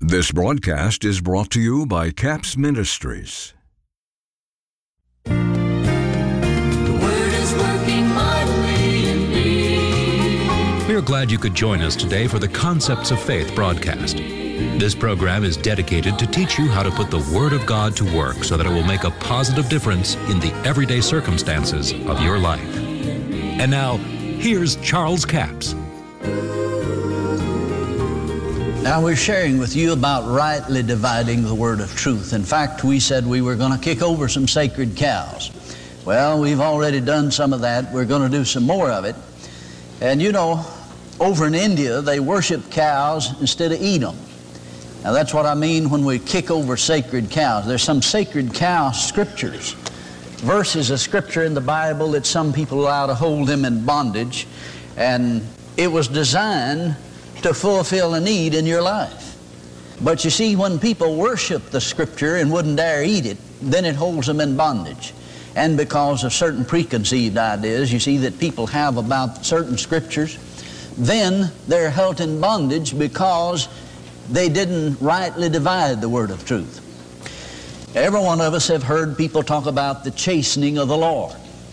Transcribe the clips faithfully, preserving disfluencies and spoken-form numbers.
This broadcast is brought to you by Capps Ministries. The Word is working mightily in me. We are glad you could join us today for the Concepts of Faith broadcast. This program is dedicated to teach you how to put the Word of God to work so that it will make a positive difference in the everyday circumstances of your life. And now, here's Charles Capps. Now we're sharing with you about rightly dividing the word of truth. In fact, we said we were going to kick over some sacred cows. Well, we've already done some of that. We're going to do some more of it. And you know, over in India, they worship cows instead of eat them. Now that's what I mean when we kick over sacred cows. There's some sacred cow scriptures, verses of scripture in the Bible that some people allow to hold them in bondage. And it was designed to fulfill a need in your life. But you see, when people worship the scripture and wouldn't dare eat it, then it holds them in bondage. And because of certain preconceived ideas, you see, that people have about certain scriptures, then they're held in bondage because they didn't rightly divide the word of truth. Every one of us have heard people talk about the chastening of the Lord.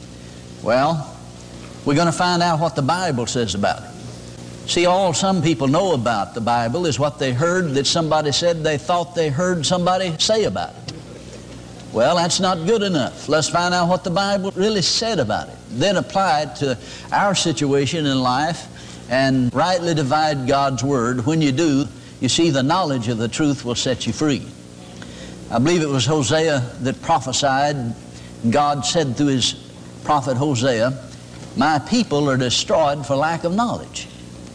Well, we're going to find out what the Bible says about it. See, all some people know about the Bible is what they heard that somebody said they thought they heard somebody say about it. Well, that's not good enough. Let's find out what the Bible really said about it. Then apply it to our situation in life and rightly divide God's Word. When you do, you see, the knowledge of the truth will set you free. I believe it was Hosea that prophesied. God said through his prophet Hosea, "My people are destroyed for lack of knowledge."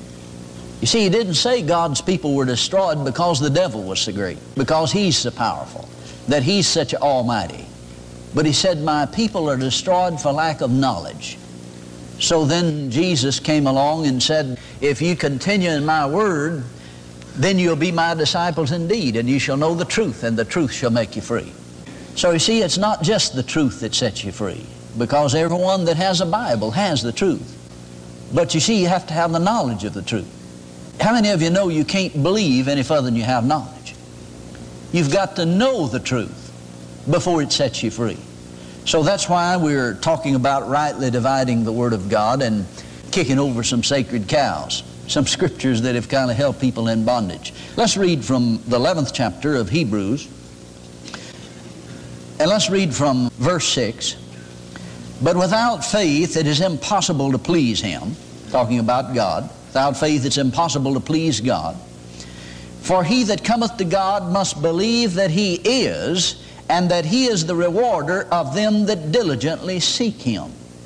You see, he didn't say God's people were destroyed because the devil was so great, because he's so powerful, that he's such almighty. But he said, "My people are destroyed for lack of knowledge." So then Jesus came along and said, "If you continue in my word, then you'll be my disciples indeed, and you shall know the truth, and the truth shall make you free." So you see, it's not just the truth that sets you free, because everyone that has a Bible has the truth. But you see, you have to have the knowledge of the truth. How many of you know you can't believe any further than you have knowledge? You've got to know the truth before it sets you free. So that's why we're talking about rightly dividing the Word of God and kicking over some sacred cows, some scriptures that have kind of held people in bondage. Let's read from the eleventh chapter of Hebrews. And let's read from verse six. "But without faith it is impossible to please Him," talking about God. Without faith it's impossible to please God. "For he that cometh to God must believe that He is, and that He is the rewarder of them that diligently seek Him."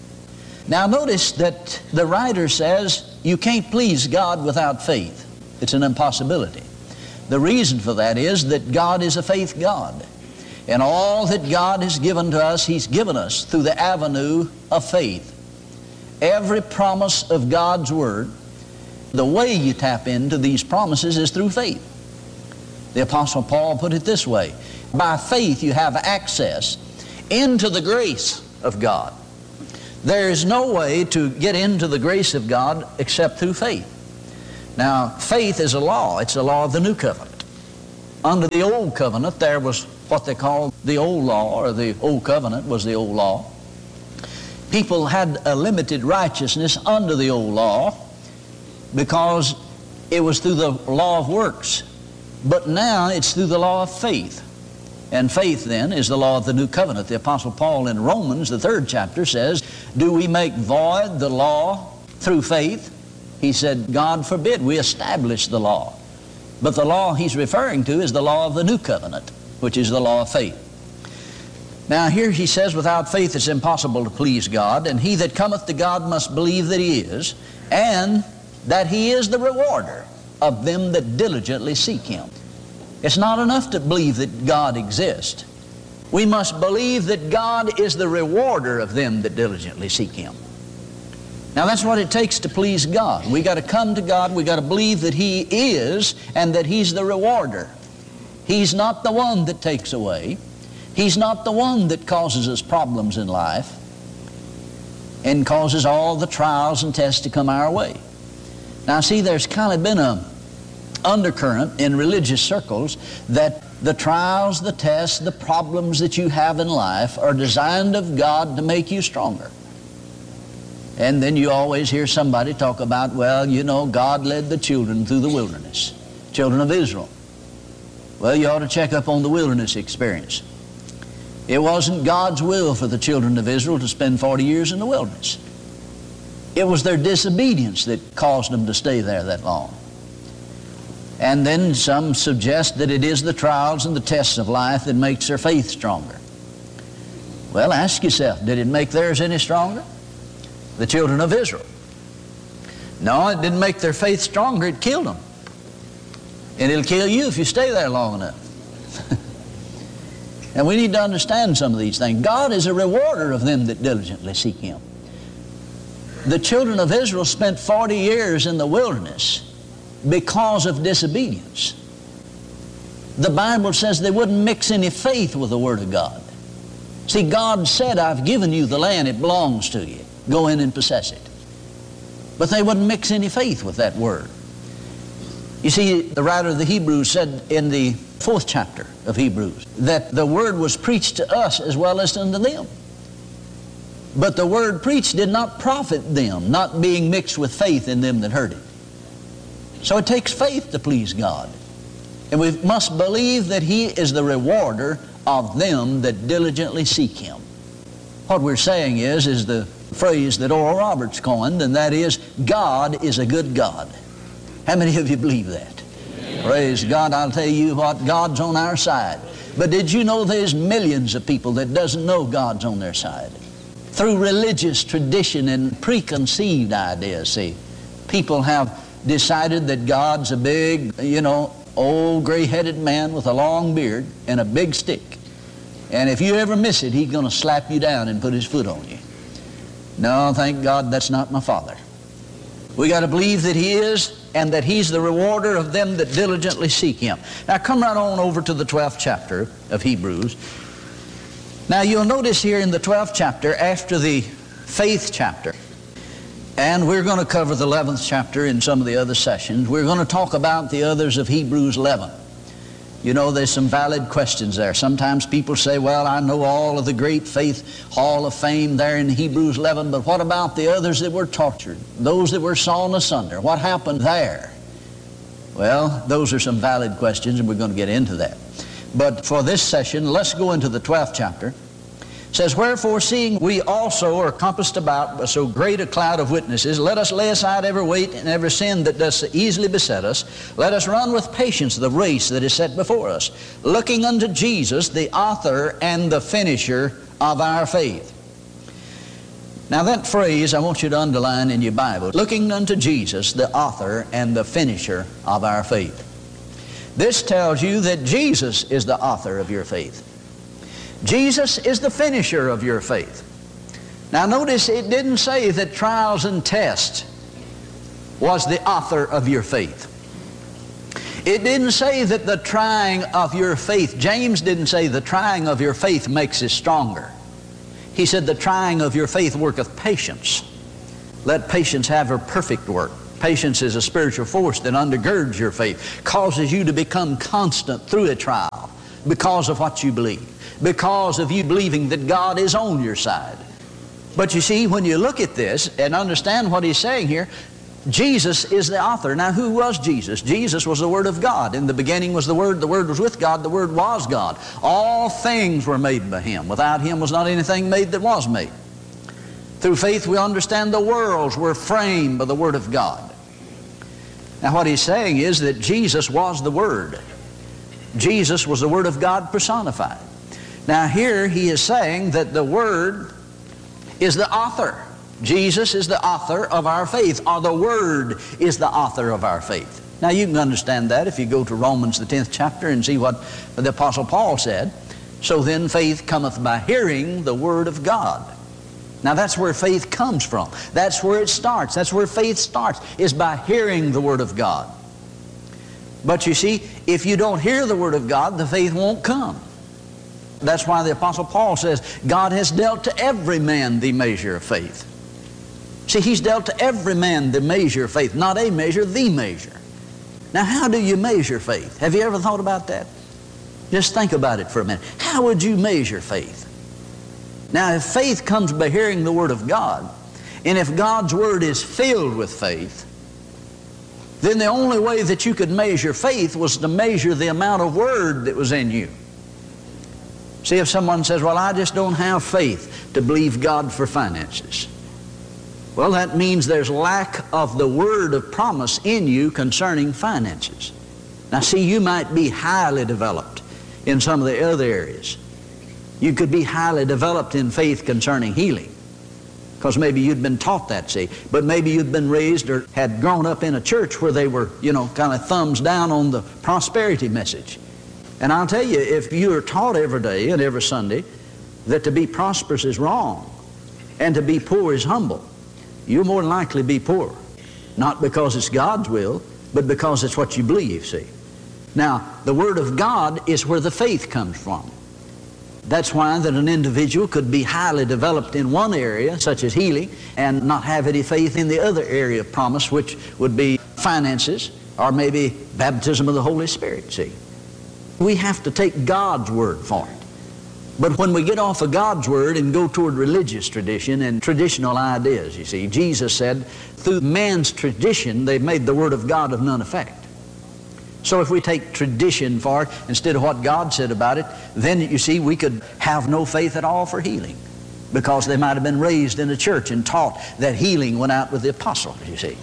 Now notice that the writer says you can't please God without faith. It's an impossibility. The reason for that is that God is a faith God. And all that God has given to us, He's given us through the avenue of faith. Every promise of God's Word, the way you tap into these promises is through faith. The Apostle Paul put it this way: by faith you have access into the grace of God. There is no way to get into the grace of God except through faith. Now, faith is a law. It's a law of the new covenant. Under the old covenant, there was what they called the old law, or the old covenant was the old law. People had a limited righteousness under the old law, because it was through the law of works. But now it's through the law of faith. And faith then is the law of the new covenant. The Apostle Paul in Romans, the third chapter, says, "Do we make void the law through faith?" He said, "God forbid, we establish the law." But the law he's referring to is the law of the new covenant, which is the law of faith. Now here he says, without faith it's impossible to please God, and he that cometh to God must believe that He is, and that He is the rewarder of them that diligently seek Him. It's not enough to believe that God exists. We must believe that God is the rewarder of them that diligently seek Him. Now that's what it takes to please God. We got to come to God, we got to believe that He is, and that He's the rewarder. He's not the one that takes away. He's not the one that causes us problems in life and causes all the trials and tests to come our way. Now see, there's kind of been a undercurrent in religious circles that the trials, the tests, the problems that you have in life are designed of God to make you stronger. And then you always hear somebody talk about, well, you know, God led the children through the wilderness, children of Israel. Well, you ought to check up on the wilderness experience. It wasn't God's will for the children of Israel to spend forty years in the wilderness. It was their disobedience that caused them to stay there that long. And then some suggest that it is the trials and the tests of life that makes their faith stronger. Well, ask yourself, did it make theirs any stronger? The children of Israel. No, it didn't make their faith stronger, it killed them. And it'll kill you if you stay there long enough. And we need to understand some of these things. God is a rewarder of them that diligently seek Him. The children of Israel spent forty years in the wilderness because of disobedience. The Bible says they wouldn't mix any faith with the Word of God. See, God said, I've given you the land, it belongs to you. Go in and possess it. But they wouldn't mix any faith with that Word. You see, the writer of the Hebrews said in the fourth chapter of Hebrews that the Word was preached to us as well as unto them. But the Word preached did not profit them, not being mixed with faith in them that heard it. So it takes faith to please God. And we must believe that He is the rewarder of them that diligently seek Him. What we're saying is, is the phrase that Oral Roberts coined, and that is, God is a good God. How many of you believe that? Amen. Praise God. I'll tell you what, God's on our side. But did you know there's millions of people that doesn't know God's on their side? Through religious tradition and preconceived ideas, see, people have decided that God's a big, you know, old gray-headed man with a long beard and a big stick. And if you ever miss it, He's going to slap you down and put His foot on you. No, thank God that's not my Father. We got to believe that He is, and that He's the rewarder of them that diligently seek Him. Now come right on over to the twelfth chapter of Hebrews. Now you'll notice here in the twelfth chapter, after the faith chapter, and we're going to cover the eleventh chapter in some of the other sessions, we're going to talk about the others of Hebrews eleven. You know, there's some valid questions there. Sometimes people say, well, I know all of the great faith hall of fame there in Hebrews eleven, but what about the others that were tortured? Those that were sawn asunder? What happened there? Well, those are some valid questions, and we're going to get into that. But for this session, let's go into the twelfth chapter. It says, wherefore, seeing we also are compassed about by so great a cloud of witnesses, let us lay aside every weight and every sin that does so easily beset us. Let us run with patience the race that is set before us, looking unto Jesus, the author and the finisher of our faith. Now that phrase I want you to underline in your Bible, looking unto Jesus, the author and the finisher of our faith. This tells you that Jesus is the author of your faith. Jesus is the finisher of your faith. Now notice it didn't say that trials and tests was the author of your faith. It didn't say that the trying of your faith, James didn't say the trying of your faith makes it stronger. He said the trying of your faith worketh patience. Let patience have her perfect work. Patience is a spiritual force that undergirds your faith, causes you to become constant through a trial because of what you believe, because of you believing that God is on your side. But you see, when you look at this and understand what he's saying here, Jesus is the author. Now, who was Jesus? Jesus was the Word of God. In the beginning was the Word. The Word was with God. The Word was God. All things were made by Him. Without Him was not anything made that was made. Through faith we understand the worlds were framed by the Word of God. Now, what he's saying is that Jesus was the Word. Jesus was the Word of God personified. Now, here he is saying that the Word is the author. Jesus is the author of our faith, or the Word is the author of our faith. Now you can understand that if you go to Romans the tenth chapter and see what the Apostle Paul said. So then faith cometh by hearing the Word of God. Now that's where faith comes from. That's where it starts. That's where faith starts, is by hearing the Word of God. But you see, if you don't hear the Word of God, the faith won't come. That's why the Apostle Paul says, God has dealt to every man the measure of faith. See, He's dealt to every man the measure of faith, not a measure, the measure. Now, how do you measure faith? Have you ever thought about that? Just think about it for a minute. How would you measure faith? Now, if faith comes by hearing the Word of God, and if God's Word is filled with faith, then the only way that you could measure faith was to measure the amount of Word that was in you. See, if someone says, well, I just don't have faith to believe God for finances. Well, that means there's lack of the word of promise in you concerning finances. Now, see, you might be highly developed in some of the other areas. You could be highly developed in faith concerning healing, because maybe you'd been taught that, see. But maybe you'd been raised or had grown up in a church where they were, you know, kind of thumbs down on the prosperity message. And I'll tell you, if you are taught every day and every Sunday that to be prosperous is wrong and to be poor is humble, you'll more than likely be poor. Not because it's God's will, but because it's what you believe, see. Now, the Word of God is where the faith comes from. That's why that an individual could be highly developed in one area, such as healing, and not have any faith in the other area of promise, which would be finances, or maybe baptism of the Holy Spirit, see. We have to take God's Word for it. But when we get off of God's Word and go toward religious tradition and traditional ideas, you see, Jesus said, through man's tradition, they've made the Word of God of none effect. So if we take tradition for it instead of what God said about it, then you see, we could have no faith at all for healing, because they might have been raised in a church and taught that healing went out with the apostles, you see.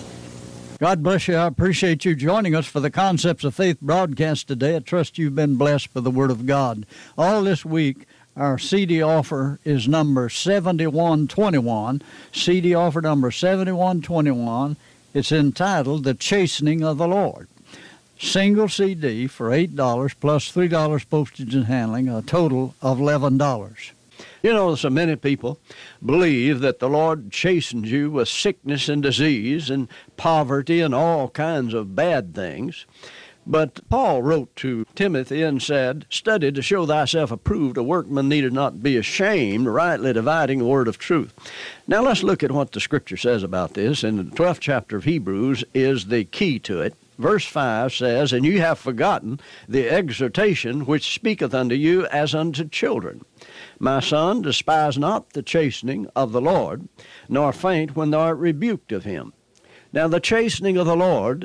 God bless you. I appreciate you joining us for the Concepts of Faith broadcast today. I trust you've been blessed by the Word of God. All this week, our C D offer is number seventy-one twenty-one, C D offer number seventy-one twenty-one. It's entitled The Chastening of the Lord. Single C D for eight dollars plus three dollars postage and handling, a total of eleven dollars. You know, so many people believe that the Lord chastens you with sickness and disease and poverty and all kinds of bad things. But Paul wrote to Timothy and said, study to show thyself approved, a workman needed not be ashamed, rightly dividing the word of truth. Now let's look at what the Scripture says about this. In the twelfth chapter of Hebrews is the key to it. Verse five says, and you have forgotten the exhortation which speaketh unto you as unto children. My son, despise not the chastening of the Lord, nor faint when thou art rebuked of him. Now the chastening of the Lord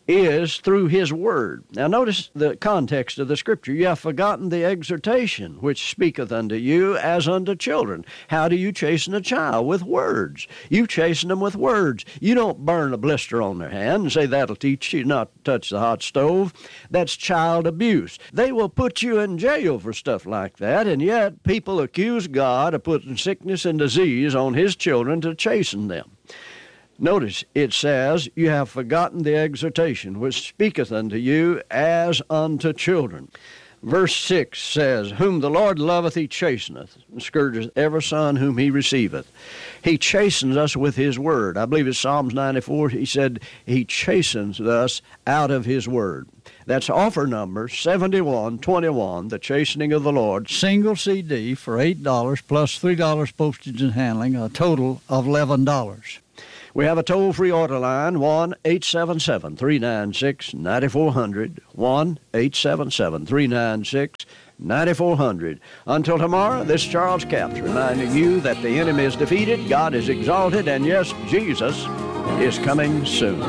is through His Word. Now notice the context of the Scripture. You have forgotten the exhortation which speaketh unto you as unto children. How do you chasten a child? With words. You chasten them with words. You don't burn a blister on their hand and say that'll teach you not to touch the hot stove. That's child abuse. They will put you in jail for stuff like that, and yet people accuse God of putting sickness and disease on His children to chasten them. Notice, it says, you have forgotten the exhortation which speaketh unto you as unto children. Verse six says, whom the Lord loveth he chasteneth, and scourgeth every son whom he receiveth. He chastens us with His Word. I believe it's Psalms ninety-four, he said, He chastens us out of His Word. That's offer number seventy-one twenty-one, The Chastening of the Lord. Single C D for eight dollars plus three dollars postage and handling, a total of eleven dollars. We have a toll-free order line, one eight seven seven, three nine six, nine four zero zero, one eight seven seven, three nine six, nine four zero zero. Until tomorrow, this is Charles Capps reminding you that the enemy is defeated, God is exalted, and yes, Jesus is coming soon.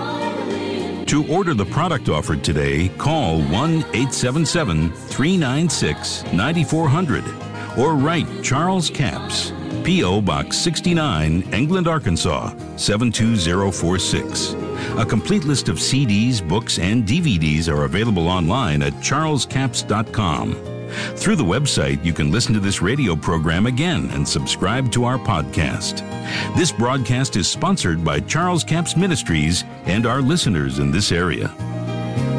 To order the product offered today, call one eight seven seven, three nine six, nine four zero zero or write Charles Capps, P O. Box sixty-nine, England, Arkansas, seven two zero four six. A complete list of C Ds, books, and D V Ds are available online at charles capps dot com. Through the website, you can listen to this radio program again and subscribe to our podcast. This broadcast is sponsored by Charles Capps Ministries and our listeners in this area.